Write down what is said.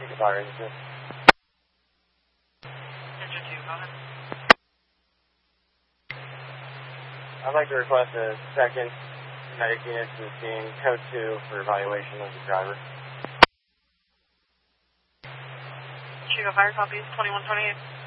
Chico Fire, is this? Engine 2, go ahead. I'd like to request a second medic unit to the scene, code 2 for evaluation of the driver. Chico Fire, copies 2128.